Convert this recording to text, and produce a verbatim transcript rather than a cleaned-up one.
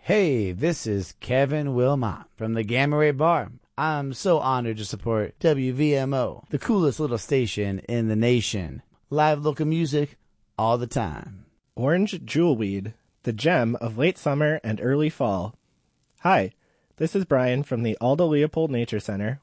Hey, this is Kevin Wilmot from the Gamma Ray Bar. I'm so honored to support W V M O, the coolest little station in the nation. Live local music all the time. Orange Jewelweed, the gem of late summer and early fall. Hi, this is Brian from the Aldo Leopold Nature Center,